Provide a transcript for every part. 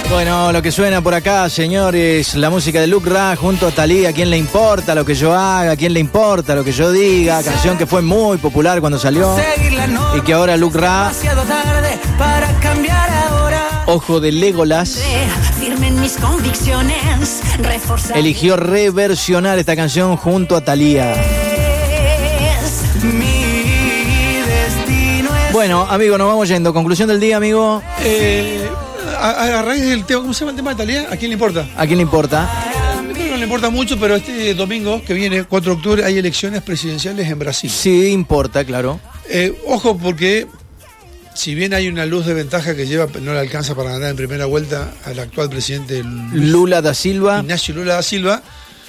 Bueno, lo que suena por acá, señores, la música de Luke Ra junto a Thalía. ¿A quién le importa lo que yo haga? ¿A quién le importa lo que yo diga? Canción que fue muy popular cuando salió y que ahora Luke Ra, ojo de Legolas, eligió reversionar esta canción junto a Thalía. Bueno, amigo, nos vamos yendo. Conclusión del día, amigo. A raíz del tema, ¿cómo se llama el tema de Thalía? ¿A quién le importa? ¿A quién le importa? Creo que no le importa mucho, pero este domingo que viene, 4 de octubre, hay elecciones presidenciales en Brasil. Sí, importa, claro. Ojo, porque si bien hay una luz de ventaja que lleva, no le alcanza para ganar en primera vuelta al actual presidente Lula da Silva. Ignacio Lula da Silva,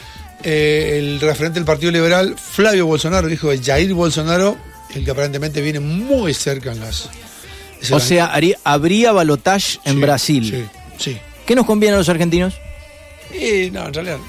el referente del Partido Liberal, Flavio Bolsonaro, hijo de Jair Bolsonaro, el que aparentemente viene muy cerca en las... O sea, habría balotaje en Brasil. Sí. ¿Qué nos conviene a los argentinos? No, en realidad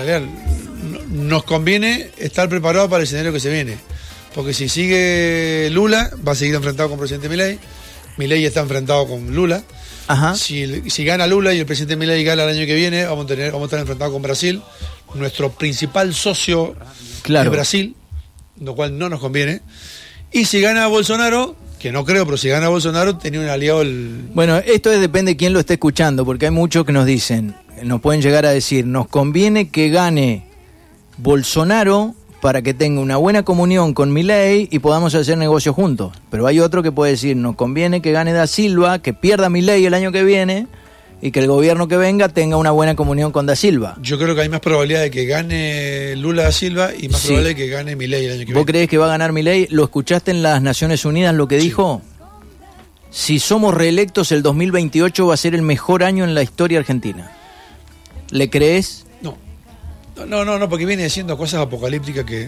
nos conviene estar preparados para el escenario que se viene. Porque si sigue Lula, va a seguir enfrentado con el presidente Milei. Milei está enfrentado con Lula. Ajá. Si gana Lula y el presidente Milei gana el año que viene, vamos a estar enfrentados con Brasil, nuestro principal socio de Brasil, lo cual no nos conviene. Y si gana Bolsonaro, que no creo, pero si gana Bolsonaro, tenía un aliado Bueno, esto depende de quién lo esté escuchando, porque hay muchos que nos dicen, nos pueden llegar a decir, nos conviene que gane Bolsonaro para que tenga una buena comunión con Milei y podamos hacer negocios juntos. Pero hay otro que puede decir, nos conviene que gane da Silva, que pierda Milei el año que viene y que el gobierno que venga tenga una buena comunión con da Silva. Yo creo que hay más probabilidad de que gane Lula da Silva y más probable de que gane Milei el año que viene. ¿Vos creés que va a ganar Milei? ¿Lo escuchaste en las Naciones Unidas lo que dijo? Si somos reelectos, el 2028 va a ser el mejor año en la historia argentina. ¿Le crees? No, porque viene diciendo cosas apocalípticas que...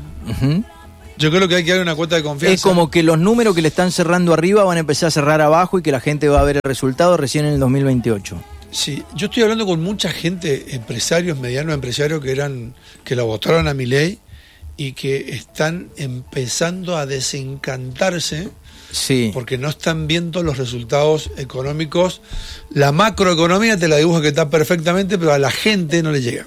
Yo creo que hay que dar una cuota de confianza. Es como que los números que le están cerrando arriba van a empezar a cerrar abajo y que la gente va a ver el resultado recién en el 2028. Sí, yo estoy hablando con mucha gente, empresarios, medianos empresarios que lo votaron a Milei y que están empezando a desencantarse. Sí. Porque no están viendo los resultados económicos. La macroeconomía te la dibuja que está perfectamente, pero a la gente no le llega.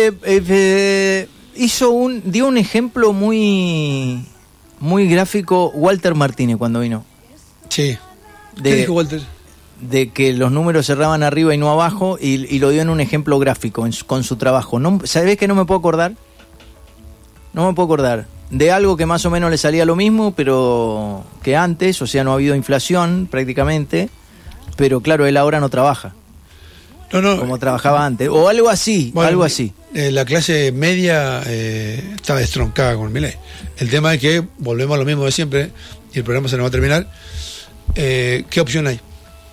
Dio un ejemplo muy gráfico Walter Martínez cuando vino. Sí. ¿Qué dijo Walter? De que los números cerraban arriba y no abajo, y lo dio en un ejemplo gráfico con su trabajo. ¿Sabés que no me puedo acordar? No me puedo acordar. De algo que más o menos le salía lo mismo, pero que antes, o sea, no ha habido inflación prácticamente, pero claro, él ahora no trabaja. No. Como trabajaba antes, o algo así, bueno, algo así. La clase media está destroncada con Milei. El tema es que volvemos a lo mismo de siempre, y el programa se nos va a terminar. ¿Qué opción hay?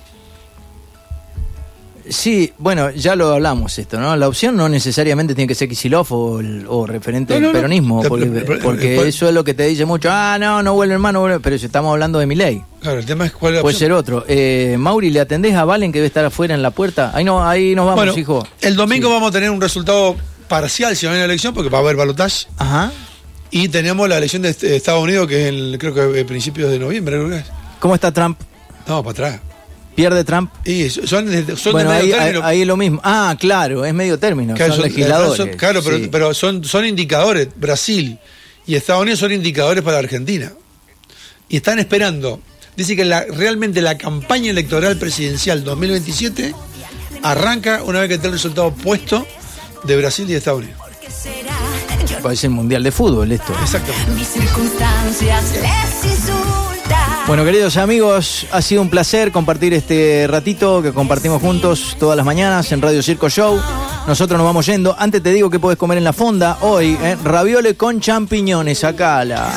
Sí, bueno, ya lo hablamos esto, ¿no? La opción no necesariamente tiene que ser Kicillof o referente del peronismo, porque eso es lo que te dice mucho, no vuelven más, pero si estamos hablando de Milei. Claro, el tema es cuál es la puede opción. Ser otro. Mauri, ¿le atendés a Valen que debe estar afuera en la puerta? Ahí nos vamos, bueno, hijo. El domingo vamos a tener un resultado parcial si va a haber la elección, porque va a haber balotaje. Ajá. Y tenemos la elección de Estados Unidos, que es creo que principios de noviembre, creo que es. ¿Cómo está Trump? No, para atrás. ¿Pierde Trump? Y son bueno, de medio término. Ahí es lo mismo. Ah, claro, es medio término. Claro, son legisladores. Claro, sí. pero son indicadores. Brasil y Estados Unidos son indicadores para Argentina. Y están esperando. Dice que realmente la campaña electoral presidencial 2027 arranca una vez que esté el resultado puesto de Brasil y de Estados Unidos. Parece el Mundial de Fútbol esto. Exactamente. Mis circunstancias les insultan. Bueno, queridos amigos, ha sido un placer compartir este ratito que compartimos juntos todas las mañanas en Radio Circo Show. Nosotros nos vamos yendo. Antes te digo que podés comer en la fonda hoy, ravioles con champiñones, sacala.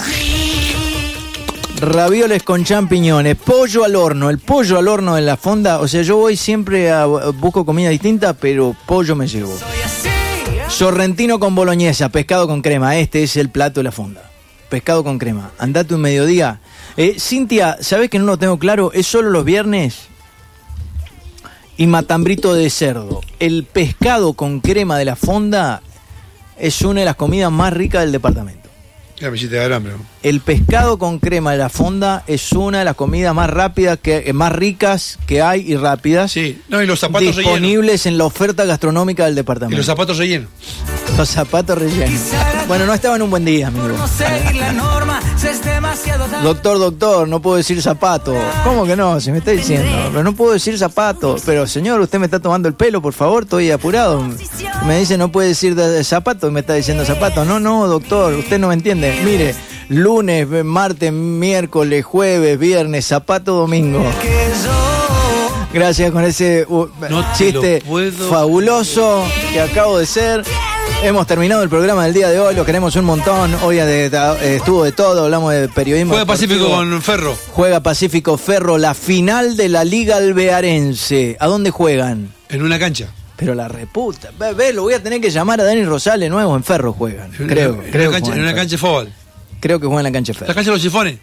Ravioles con champiñones, pollo al horno. El pollo al horno en la fonda, o sea, yo voy siempre busco comida distinta, pero pollo me llevo. Sorrentino con boloñesa, pescado con crema. Este es el plato de la fonda. Pescado con crema. Andate un mediodía. Cintia, ¿sabés que no lo tengo claro? ¿Es solo los viernes? Y matambrito de cerdo. El pescado con crema de la fonda es una de las comidas más ricas del departamento. Ya me hiciste dar hambre. El pescado con crema de la fonda es una de las comidas más rápidas, más ricas que hay y rápidas. Sí, no, y los zapatos disponibles rellenos. en la oferta gastronómica del departamento. Y los zapatos rellenos. Los zapatos rellenos. Bueno, no estaba en un buen día, amigo. Doctor, no puedo decir zapato. ¿Cómo que no? Se me está diciendo. Pero no puedo decir zapato. Pero señor, usted me está tomando el pelo, por favor, estoy apurado. Me dice no puede decir de zapato y me está diciendo zapato. No, doctor, usted no me entiende. Mire, lunes, martes, miércoles, jueves, viernes, zapato, domingo. Gracias con ese chiste fabuloso que acabo de hacer. Hemos terminado el programa del día de hoy, lo queremos un montón. Hoy estuvo de todo, hablamos de periodismo. Juega Pacífico con Ferro. Juega Pacífico Ferro, la final de la Liga Alvearense. ¿A dónde juegan? En una cancha. Pero la reputa. Lo voy a tener que llamar a Dani Rosales nuevo. En Ferro juegan. Creo. En una cancha de fútbol. Creo que juegan en la cancha de Ferro. ¿La cancha de los sifones?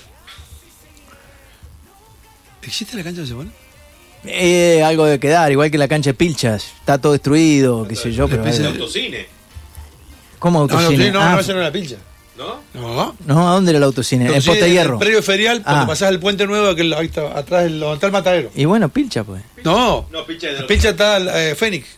¿Existe la cancha de los sifones? Algo de quedar, igual que la cancha de Pilchas. Está todo destruido, qué sé yo. Pero el autocine. ¿Cómo autocine? No, eso no era Pilcha. ¿No? No, ¿a dónde era el autocine? En Posta Hierro. El predio ferial, cuando pasás el puente nuevo, ahí está, atrás donde está el matadero. Y bueno, Pilcha, pues. No, Pilcha está Fénix.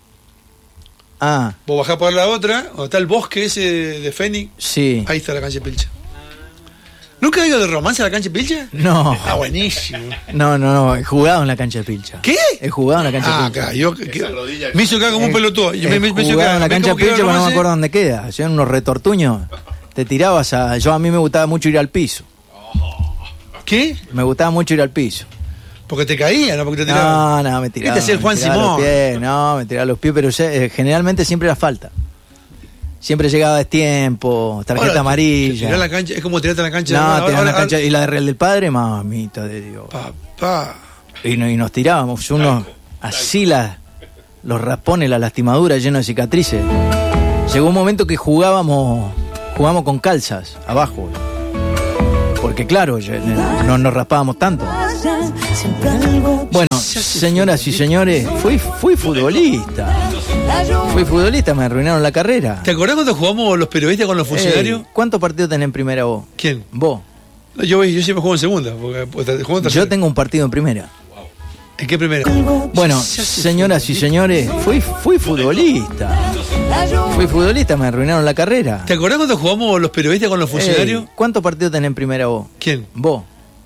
Vos bajás por la otra, donde está el bosque ese de Fénix. Sí. Ahí está la cancha de Pilcha. ¿Nunca has ido de romance a la cancha de Pilcha? No. Buenísimo. No, he jugado en la cancha de Pilcha. ¿Qué? He jugado en la cancha de Pilcha. Acá, me hizo quedar como un pelotudo. He jugado en la cancha de Pilcha, pero no me acuerdo dónde queda. Hacían unos retortuños. Te tirabas a... A mí me gustaba mucho ir al piso. ¿Qué? Me gustaba mucho ir al piso. Porque te caía, ¿no? Porque te tiraba. No, me tiraba. ¿Qué te hacía el Juan Simón? Me tiraba los pies, pero generalmente siempre era falta. Siempre llegaba a destiempo, tarjeta amarilla. La cancha, es como tirarte a la cancha. La cancha. Y la de Real del Padre, mamita de Dios. Papá. Y nos tirábamos unos así los raspones, las lastimaduras llenos de cicatrices. Llegó un momento que jugamos con calzas abajo. Porque claro, no nos raspábamos tanto. Bueno, señoras y señores, fui futbolista. Fui futbolista, me arruinaron la carrera. ¿Te acordás cuando jugamos los periodistas con los funcionarios? ¿Cuántos partidos tenés en primera vos? ¿Quién? Vos. Yo siempre juego en segunda. Yo tengo un partido en primera. ¿En qué primera? Bueno, señoras y señores, fui futbolista. Fui futbolista, me arruinaron la carrera. ¿Te acordás cuando jugamos los periodistas con los funcionarios? ¿Cuántos partidos tenés en primera vos? ¿Quién? Vos.